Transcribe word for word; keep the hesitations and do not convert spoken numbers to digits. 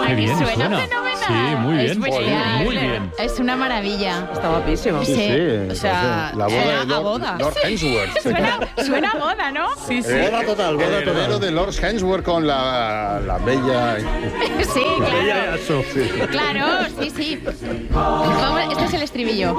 Qué bien suena, suena. fenomenal. Sí, muy bien. Es genial. Muy bien. Es una maravilla. Está guapísimo. Sí, Sí, o sea, la boda suena de a Lord, boda. Lord Hemsworth. Suena, suena a boda, ¿no? Sí, sí. Eh, Boda total, boda el heredero total. de Lord Hemsworth con la, la bella... Sí, claro. Ella, eso. Claro, sí, sí. Vamos, este es el estribillo.